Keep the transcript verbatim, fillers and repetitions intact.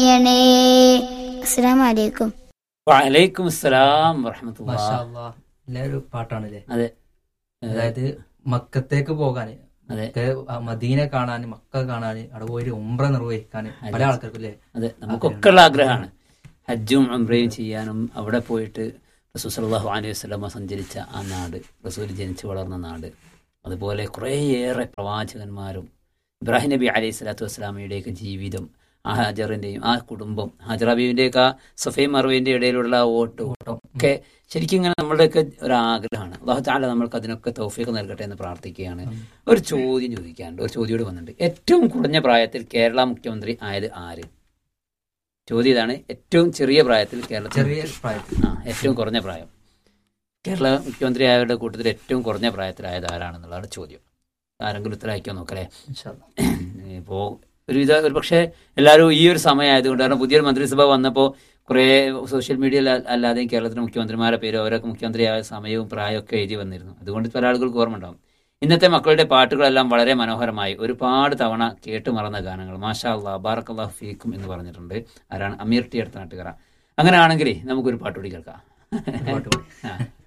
അസ്സലാമു അലൈക്കും. വഅലൈക്കും അസ്സലാം വറഹ്മത്തുള്ളാഹി. മാഷാ അല്ലാഹ്. നല്ലൊരു പാട്ടാണല്ലേ. അതെ, അതായത് മക്കത്തേക്ക് പോകാന്, അതെ, മദീന കാണാന്, മക്ക കാണാന്, അവിടെ പോയി ഉംറ നിർവഹിക്കാന് പല ആൾക്കാർക്കും അല്ലേ. അതെ, നമുക്കൊക്കെ ഉള്ള ആഗ്രഹമാണ് ഹജ്ജും ഉംറയും ചെയ്യാനും. അവിടെ പോയിട്ട് റസൂൽ സല്ലല്ലാഹു അലൈഹി വസല്ലമ സഞ്ചരിച്ച ആ നാട്, റസൂൽ ജനിച്ചു വളർന്ന നാട്, അതുപോലെ കുറേയേറെ പ്രവാചകന്മാരും ഇബ്രാഹിം നബി അലൈഹി സ്വലാത്തു വസ്സലാമയുടെയൊക്കെ ജീവിതം, ആ ഹാജറിൻ്റെയും ആ കുടുംബം, ഹാജറ ബീവിൻ്റെയൊക്കെ ആ സഫയും മറുവിൻ്റെ ഇടയിലുള്ള ഓട്ടം ഒക്കെ ശരിക്കും ഇങ്ങനെ നമ്മളുടെയൊക്കെ ഒരു ആഗ്രഹമാണ്. അല്ലാഹു തആല നമ്മൾക്ക് അതിനൊക്കെ തൗഫീഖ് നൽകട്ടെ എന്ന് പ്രാർത്ഥിക്കുകയാണ്. ഒരു ചോദ്യം ചോദിക്കാനുണ്ട്, ഒരു ചോദ്യം കൂടി വന്നിട്ടുണ്ട്. ഏറ്റവും കുറഞ്ഞ പ്രായത്തിൽ കേരള മുഖ്യമന്ത്രി ആയത് ആര്? ചോദ്യം ഇതാണ്. ഏറ്റവും ചെറിയ പ്രായത്തിൽ കേരളത്തിൽ ചെറിയ പ്രായത്തിൽ ആ ഏറ്റവും കുറഞ്ഞ പ്രായം കേരള മുഖ്യമന്ത്രി ആയവരുടെ കൂട്ടത്തിൽ ഏറ്റവും കുറഞ്ഞ പ്രായത്തിലായത് ആരാണെന്നുള്ളതാണ് ചോദ്യം. ആരെങ്കിലും ഉത്തരം അയക്കാൻ നോക്കല്ലേ. ഇൻഷാ അല്ലാഹ്. ഇപ്പോൾ ഒരുവിധ ഒരു പക്ഷേ എല്ലാവരും ഈ ഒരു സമയമായതുകൊണ്ട്, കാരണം പുതിയൊരു മന്ത്രിസഭ വന്നപ്പോൾ കുറേ സോഷ്യൽ മീഡിയയിൽ അല്ലാതെയും കേരളത്തിലെ മുഖ്യമന്ത്രിമാരുടെ പേരും അവരൊക്കെ മുഖ്യമന്ത്രിയായ സമയവും പ്രായമൊക്കെ എഴുതി വന്നിരുന്നു. അതുകൊണ്ട് പല ആളുകൾക്ക് ഓർമ്മ ഉണ്ടാവും. ഇന്നത്തെ മക്കളുടെ പാട്ടുകളെല്ലാം വളരെ മനോഹരമായി ഒരുപാട് തവണ കേട്ടു മറന്ന ഗാനങ്ങൾ. മാഷാ അല്ലാഹ്, ബാറക്കല്ലാഹു ഫീക്കും എന്ന് പറഞ്ഞിട്ടുണ്ട്. ആരാണ്? അമീർ ടി അടുത്ത നാട്ടുകാര. അങ്ങനെ ആണെങ്കിൽ നമുക്കൊരു പാട്ടുകൂടി കേൾക്കാം. പാട്ട് പാടി. ആ